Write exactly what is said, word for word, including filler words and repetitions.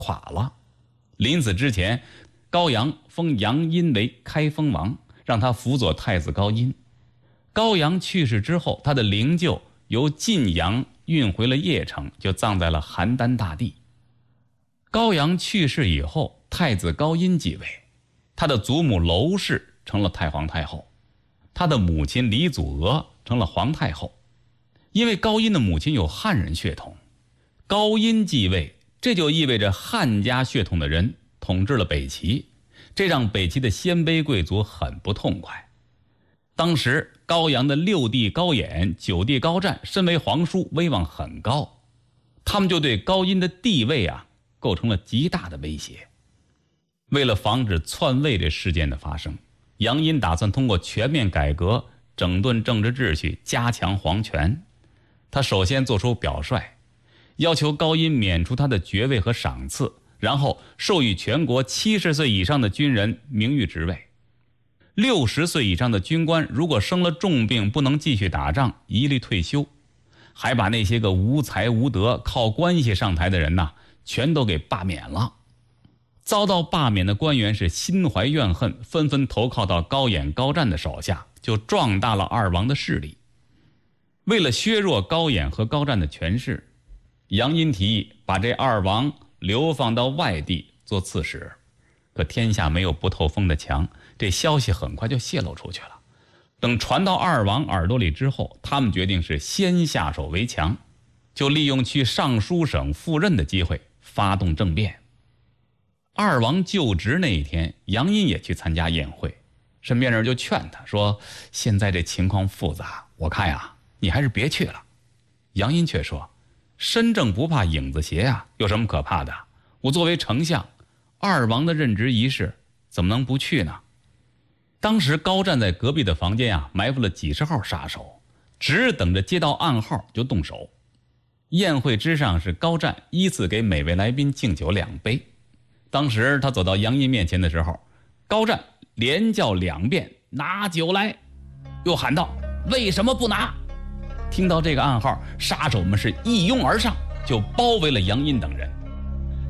垮了。临死之前，高阳封杨殷为开封王，让他辅佐太子高殷。高阳去世之后，他的灵柩由晋阳运回了邺城，就葬在了邯郸大地。高阳去世以后，太子高殷继位，他的祖母娄氏成了太皇太后，他的母亲李祖娥成了皇太后。因为高殷的母亲有汉人血统，高殷继位，这就意味着汉家血统的人统治了北齐，这让北齐的鲜卑贵族很不痛快。当时高阳的六弟高衍、九弟高湛身为皇叔，威望很高，他们就对高殷的地位啊构成了极大的威胁。为了防止篡位这事件的发生，杨殷打算通过全面改革整顿政治秩序，加强皇权。他首先做出表率，要求高殷免除他的爵位和赏赐，然后授予全国七十岁以上的军人名誉职位。六十岁以上的军官如果生了重病不能继续打仗，一律退休。还把那些个无才无德靠关系上台的人呐，全都给罢免了。遭到罢免的官员是心怀怨恨，纷纷投靠到高衍、高湛的手下，就壮大了二王的势力。为了削弱高衍和高湛的权势，杨殷提议把这二王流放到外地做刺史。可天下没有不透风的墙，这消息很快就泄露出去了。等传到二王耳朵里之后，他们决定是先下手为强，就利用去尚书省赴任的机会发动政变。二王就职那一天，杨殷也去参加宴会，身边人就劝他说，现在这情况复杂，我看呀你还是别去了。杨殷却说，身正不怕影子斜啊，有什么可怕的？我作为丞相，二王的任职仪式怎么能不去呢？当时高湛在隔壁的房间啊，埋伏了几十号杀手，只等着接到暗号就动手。宴会之上是高湛依次给每位来宾敬酒两杯。当时他走到杨殷面前的时候，高湛连叫两遍拿酒来，又喊道为什么不拿？听到这个暗号，杀手们是一拥而上，就包围了杨殷等人。